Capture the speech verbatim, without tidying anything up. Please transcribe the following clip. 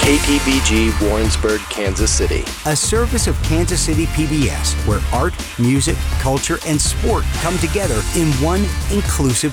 K P B G Warrensburg, Kansas City. A service of Kansas City P B S, where art, music, culture, and sport come together in one inclusive